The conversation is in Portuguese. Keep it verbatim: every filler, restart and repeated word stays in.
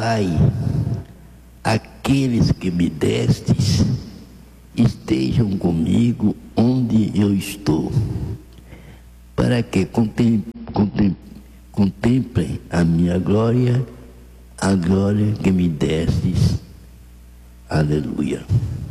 Pai, aqueles que me destes estejam comigo onde eu estou, para que contem, contem, contemplem a minha glória, a glória que me destes. Aleluia.